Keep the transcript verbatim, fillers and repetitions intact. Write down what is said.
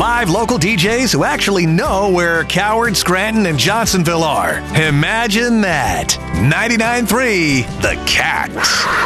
Live local D Js who actually know where Coward, Scranton, and Johnsonville are. Imagine that. ninety-nine point three The Cat.